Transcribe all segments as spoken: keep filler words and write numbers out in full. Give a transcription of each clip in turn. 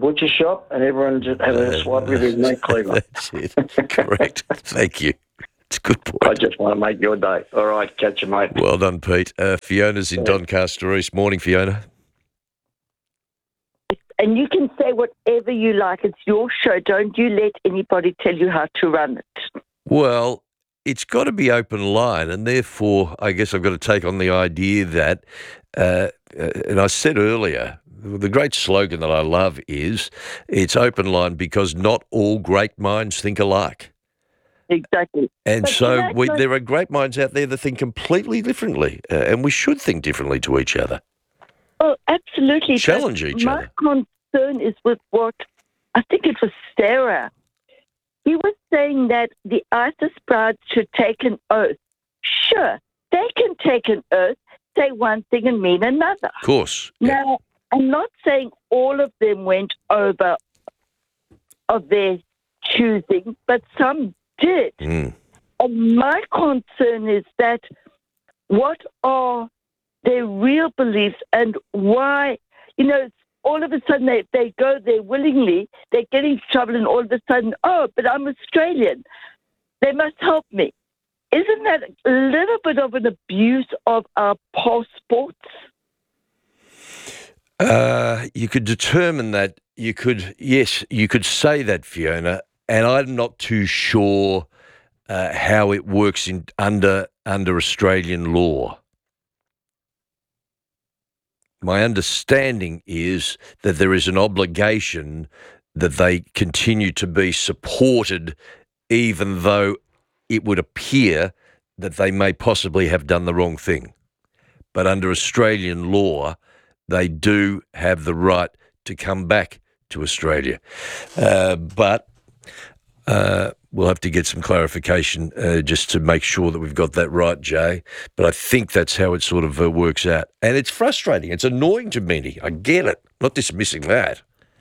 butcher shop, and everyone just had a swab with his meat cleaver. That's it. Correct. Thank you. It's a good point. I just want to make your day. All right, catch you, mate. Well done, Pete. Uh, Fiona's in Doncaster East. Morning, Fiona. And you can say whatever you like. It's your show. Don't you let anybody tell you how to run it. Well, it's got to be open line, and therefore I guess I've got to take on the idea that, uh, uh, and I said earlier, the great slogan that I love is, it's open line because not all great minds think alike. Exactly. And But so can I we, just- there are great minds out there that think completely differently, uh, and we should think differently to each other. Oh, absolutely. Challenge But each my other. concern is with what, I think it was Sarah. He was saying that the ISIS brides should take an oath. Sure, they can take an oath, say one thing and mean another. Of course. Yeah. Now, I'm not saying all of them went over of their choosing, but some did. Mm. And my concern is that what are their real beliefs and why, you know, all of a sudden they, they go there willingly, they get into trouble, and all of a sudden, oh, but I'm Australian. They must help me. Isn't that a little bit of an abuse of our passports? Uh, you could determine that. You could, yes, you could say that, Fiona, and I'm not too sure uh, how it works in under under Australian law. My understanding is that there is an obligation that they continue to be supported, even though it would appear that they may possibly have done the wrong thing. But under Australian law, they do have the right to come back to Australia. Uh, but uh, we'll have to get some clarification uh, just to make sure that we've got that right, Jay. But I think that's how it sort of uh, works out. And it's frustrating. It's annoying to many. I get it. Not dismissing that.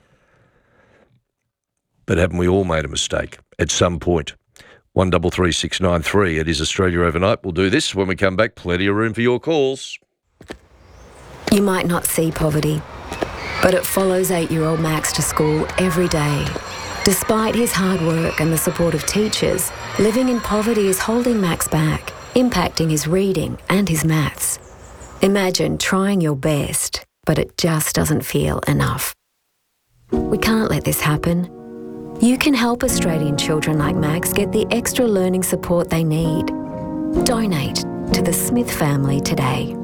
But haven't we all made a mistake at some point? one double three six nine three. It is Australia Overnight. We'll do this when we come back. Plenty of room for your calls. You might not see poverty, but it follows eight-year-old Max to school every day. Despite his hard work and the support of teachers, living in poverty is holding Max back, impacting his reading and his maths. Imagine trying your best, but it just doesn't feel enough. We can't let this happen. You can help Australian children like Max get the extra learning support they need. Donate to the Smith family today.